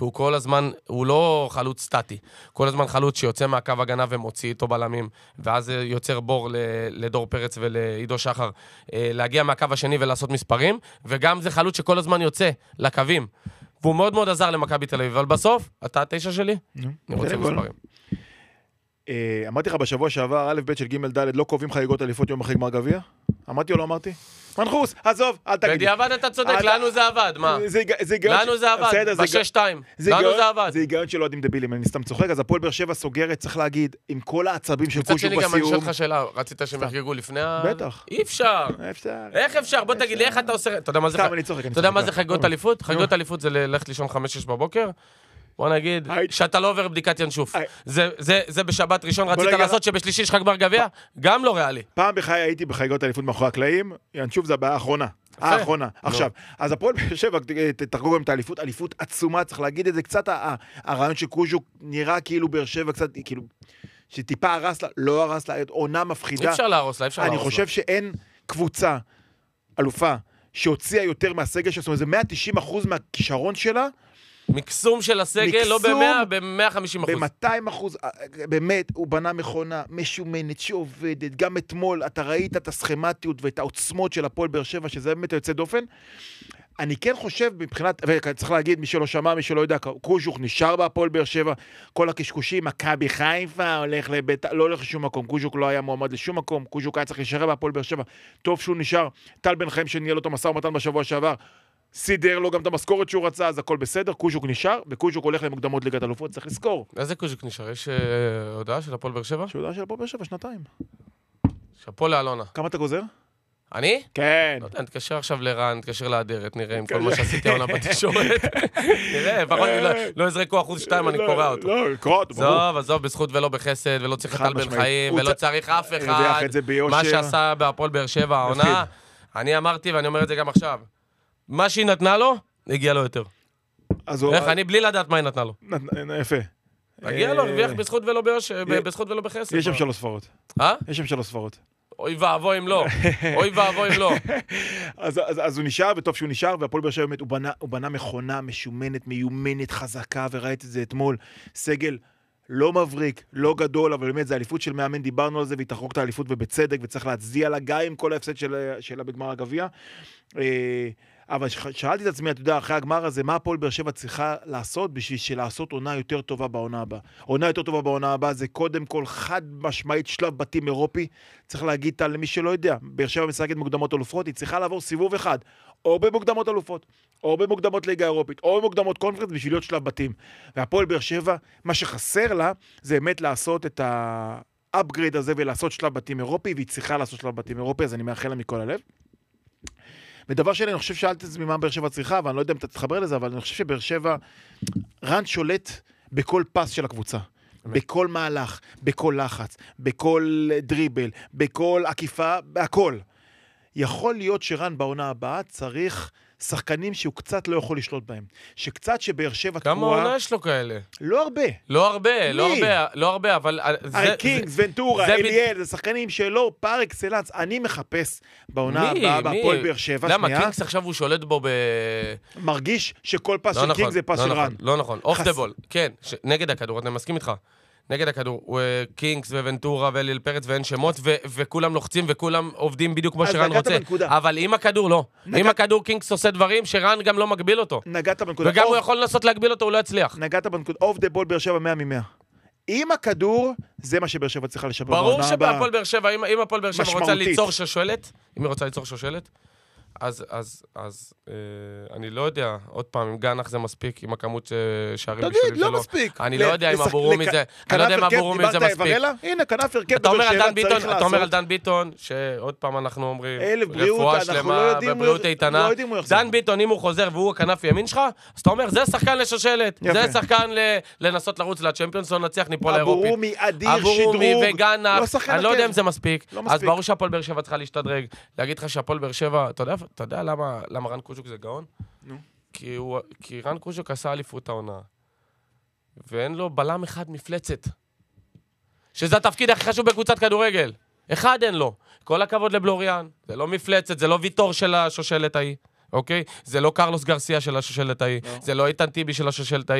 הוא כל הזמן, הוא לא חלוץ סטטי, כל הזמן חלוץ שיוצא מהקו הגנה ומוציא איתו בלמים, ואז יוצר בור לדור פרץ ולעידו שחר, להגיע מהקו השני ולעשות מספרים, וגם זה חלוץ שכל הזמן יוצא לקווים, והוא מאוד מאוד עזר למכבי תל אביב, אבל בסוף, אתה התשע שלי, אני רוצה מספרים. אמרתי לך בשבוע שעבר, א' ב' של ג' ד' לא קובעים חגיגות אליפות יום אחרי גמר גביע? אמרתי או לא אמרתי? מנחוס, עזוב, אל תגיד. בדיעבד אתה צודק, לנו זה עבד, מה? לנו זה עבד, ב-6-2, לנו זה עבד. זה היגיון של אוהדים דבילים, אני סתם צוחק, אז הפועל באר שבע סוגרת, צריך להגיד, עם כל העצבים של קושוק בסיום. מצד שני גם אני שואל לך שאלה, רצית שהם יחגגו לפני בטח. אי אפשר. איך אפשר? בוא תגיד לי איך אתה עושה... אתה יודע מה זה חגיגות אליפות? חגיגות אליפות זה ללכת לישון 5-6 בבוקר. בוא נגיד, שאתה לא עובר בדיקת ינשוף. זה בשבת ראשון רצית לעשות שבשלישי יש לך גמר גביע? גם לא ריאלי. פעם בחיי הייתי בחגיגות האליפות מאחורי הקלעים, ינשוף זה הבעיה האחרונה. האחרונה. עכשיו, אז הפועל באר שבע, תחגוג גם את האליפות, אליפות עצומה, צריך להגיד את זה, קצת הרעיון שקוז'וק נראה כאילו באר שבע, קצת כאילו, שטיפה הרס לה, לא הרס לה, עונה מפחידה. אפשר להרוס לה, אפשר להרוס לה. אני חושב שאין קבוצה, אלופה, שהוציאה יותר מהסגל, זאת אומרת, זה 190% מהכישרון שלה, מקסום של הסגל, לא ב-100, ב-150%. ב-200%, באמת, הוא בנה מכונה משומנת שעובדת, גם אתמול, אתה ראית את הסכמטיות ואת העוצמות של הפועל באר שבע, שזה באמת יוצא דופן. אני כן חושב, מבחינת, וצריך להגיד, מי שלא שמע, מי שלא יודע, קוז'וק נשאר בהפועל באר שבע, כל הקשקושים, מכבי חיפה, הולך לבית, לא הולך לשום מקום, קוז'וק לא היה מועמד לשום מקום, קוז'וק היה צריך להישאר בהפועל באר שבע, טוב שהוא נשאר, טל בן חיים שניהל אותו משא ומתן בשבוע שעבר, סידר לו גם את המשכורת שהוא רצה, אז הכל בסדר, קוז'וק נשאר, וקוז'וק הולך למוקדמות ליגת אלופות, צריך לזכור. איזה קוז'וק נשאר? יש הודעה של הפועל באר שבע? יש הודעה של הפועל באר שבע, 2 שאפו לאלונה. כמה אתה גוזר? אני? כן. לא יודע, נתקשר עכשיו לרן, נתקשר לאדרת, נראה עם כל מה שעשיתי העונה בתקשורת. נראה, לפחות לא יזרקו 1-2, אני קורא אותו. לא, קורא אותו. עזוב, בזכות ולא בחסד, ולא צריך טל בן חיים, ולא צריך אף אחד. מה שעשה בהפועל באר שבע העונה, אני אמרתי ואני אומר את זה גם עכשיו. מה שהיא נתנה לו, הגיע לו יותר. איך, אני בלי לדעת מה היא נתנה לו. יפה. הגיע לו, הרוויח בזכות ולא בחסד. יש שם 3 ספרות. יש שם 3 ספרות. אוי ואבוי אם לא. אוי ואבוי אם לא. אז הוא נשאר, וטוב שהוא נשאר, והפועל באר שבע באמת, הוא בנה מכונה משומנת, מיומנת, חזקה, וראית את זה אתמול. סגל לא מבריק, לא גדול, אבל באמת זה האליפות של מאמן, דיברנו על זה, והיא תחרוק את האליפות ובצדק, וצריך להצדיע לה גם עם כל ההפסד שלה בגמר הגביע. אבל שאלתי את עצמי, אתה יודע, אחרי הגמר הזה, מה הפועל באר שבע צריכה לעשות בשביל לעשות עונה יותר טובה בעונה הבאה? עונה יותר טובה בעונה הבאה זה קודם כל חד משמעית שלב בתים אירופי. צריך להגיד למי שלא יודע, באר שבע משחקת מוקדמות אלופות, היא צריכה לעבור סיבוב אחד, או במוקדמות אלופות, או במוקדמות ליגה אירופית, או במוקדמות קונפרנס בשביל להיות שלב בתים. והפועל באר שבע, מה שחסר לה, זה באמת לעשות את האפגרייד הזה ולעשות שלב בתים אירופי, והיא צריכה לעשות שלב בתים אירופי, אז אני מאחל לה מכל הלב. ודבר שלי, אני חושב שאלת את זה ממה באר שבע צריכה, ואני לא יודע אם אתה תתחבר לזה, אבל אני חושב שבאר שבע, רן שולט בכל פס של הקבוצה. בכל מהלך, בכל לחץ, בכל דריבל, בכל עקיפה, בהכל. יכול להיות שרן בעונה הבאה צריך שחקנים שהוא קצת לא יכול לשלוט בהם. שקצת שבאר שבע תקועה... כמה עונה יש לו כאלה? לא הרבה. לא הרבה, אבל... קינגס, ונטורה, אליאל, זה שחקנים שלא פר אקסלנס. אני מחפש בעונה הבאה, בהפועל באר שבע. למה? קינגס עכשיו הוא שולט בו מרגיש שכל פס של קינגס זה פס של רן. לא נכון, אוף דה בול. כן, נגד הכדור, אני מסכים איתך. נגד הכדור, קינגס וונטורה ואליאל פרץ ואין שמות, וכולם לוחצים וכולם עובדים בדיוק כמו שרן רוצה. אבל עם הכדור לא. עם הכדור קינגס עושה דברים שרן גם לא מגביל אותו. נגעת בנקודה. וגם הוא יכול לנסות להגביל אותו, הוא לא יצליח. נגעת בנקודה. אוף דה בול באר שבע 100 מ-100. עם הכדור, זה מה שבאר שבע צריכה לשפר. ברור שבהפועל באר שבע, אם הפועל באר שבע רוצה ליצור שושלת, אם היא רוצה ליצור שושלת, אז אני לא יודע, עוד פעם, אם גנח זה מספיק, עם הכמות שערים בשבילים שלו. תגיד, לא מספיק. אני לא יודע אם עבורו מזה, אני לא יודע אם עבורו מזה מספיק. הנה, כנף הרכב בבאר שבע צריך לעשות. אתה אומר על דן ביטון, שעוד פעם אנחנו אומרים, רפואה שלמה, בבריאות איתנה. דן ביטון, אם הוא חוזר והוא הכנף ימין שלך, אז אתה אומר, זה שחקן לשושלת, זה שחקן לנסות לרוץ לצ'מפיונס, לא נצליח ניפול לאירופית. אבורומי, אדיר, שדרוג. וגנח, אני לא יודע אם זה מספיק. אז ברור שהפועל באר שבע צריכה להשתדרג. להגיד לך שהפועל באר שבע, אתה יודע למה רן קוז'וק זה גאון? נו. כי רן קוז'וק עשה אליפות העונה, ואין לו בלם אחד מפלצת. שזה התפקיד הכי חשוב בקבוצת כדורגל. אחד אין לו. כל הכבוד לבלוריאן. זה לא מפלצת, זה לא ויטור של השושלת ההיא. אוקיי? זה לא קרלוס גרסיה של השושלת ההיא. זה לא איתן טיבי של השושלת ההיא.